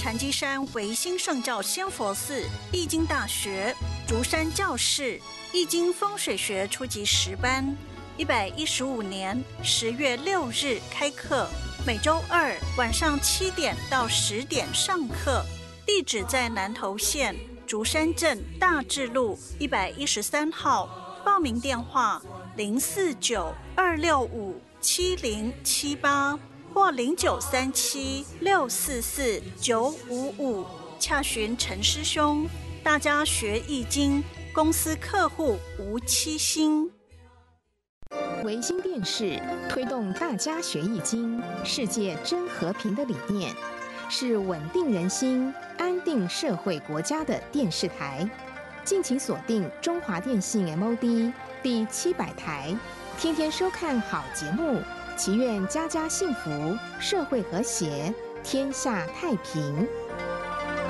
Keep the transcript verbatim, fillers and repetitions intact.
禅机山维新圣教仙佛寺、易经大学、竹山教室易经风水学初级十班，一百一十五年十月六日开课，每周二晚上七点到十点上课。地址在南投县竹山镇大智路一百一十三号，报名电话零四九二六五七零七八或零九三七六四四九五五，洽询陈师兄。大家学易经，公司客户无欺心。 维新电视推动大家学易经、世界真和平的理念，是稳定人心、安定社会国家的电视台。敬请锁定中华电信 M O D 第七百台，天天收看好节目，祈愿家家幸福，社会和谐，天下太平。